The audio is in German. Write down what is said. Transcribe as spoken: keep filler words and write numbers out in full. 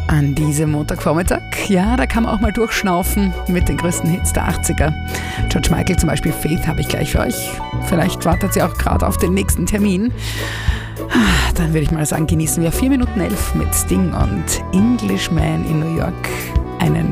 An diesem Montagvormittag, ja, da kann man auch mal durchschnaufen mit den größten Hits der achtziger. George Michael zum Beispiel, Faith habe ich gleich für euch. Vielleicht wartet sie auch gerade auf den nächsten Termin. Dann würde ich mal sagen, genießen wir vier Minuten elf mit Sting und Englishman in New York. Einen